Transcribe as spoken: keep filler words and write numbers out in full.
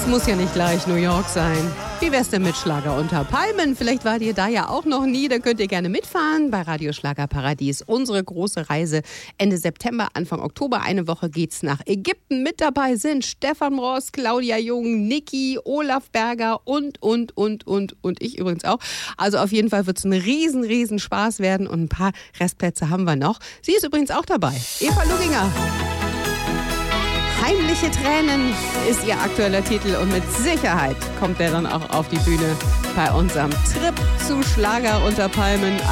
muss ja nicht gleich New York sein. Wie wär's denn mit Schlager unter Palmen? Vielleicht wart ihr da ja auch noch nie, dann könnt ihr gerne mitfahren bei Radio Schlager Paradies. Unsere große Reise Ende September, Anfang Oktober. Eine Woche geht's nach Ägypten. Mit dabei sind Stefan Ross, Claudia Jung, Niki, Olaf Berger und, und, und, und, und ich übrigens auch. Also auf jeden Fall wird's ein riesen, riesen Spaß werden und ein paar Restplätze haben wir noch. Sie ist übrigens auch dabei. Eva Luginger. Heimliche Tränen ist ihr aktueller Titel und mit Sicherheit kommt er dann auch auf die Bühne bei unserem Trip zu Schlager unter Palmen.